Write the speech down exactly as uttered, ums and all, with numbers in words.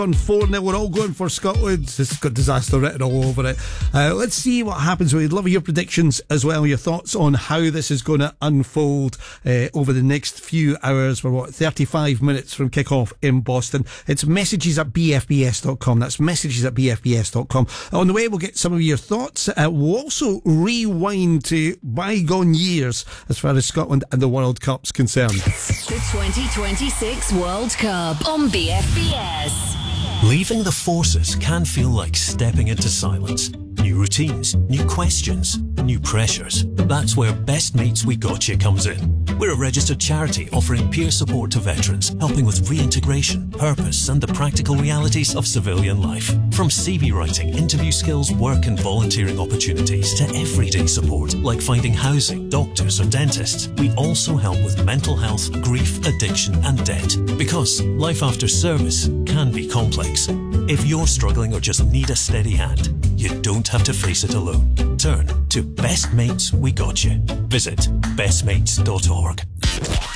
on four nil. We're all going for Scotland. It's got disaster written all over it. Uh, let's see what happens. We'd love your predictions as well, your thoughts on how this is going to unfold uh, over the next few hours. We're, what, thirty-five minutes from kick-off in Boston. It's messages at b f b s dot com. That's messages at b f b s dot com. On the way, we'll get some of your thoughts. Uh, we'll also rewind to bygone years as far as Scotland and the World Cup's concerned. The twenty twenty-six World Cup on B F B S. Leaving the forces can feel like stepping into silence. New routines, new questions, new pressures. That's where Best Mates We Got You comes in. We're a registered charity offering peer support to veterans, helping with reintegration, purpose and the practical realities of civilian life. From C V writing, interview skills, work and volunteering opportunities to everyday support like finding housing, doctors or dentists. We also help with mental health, grief, addiction and debt. Because life after service can be complex. If you're struggling or just need a steady hand, you don't have to face it alone. Turn to Best Mates We Got You. Visit best mates dot org.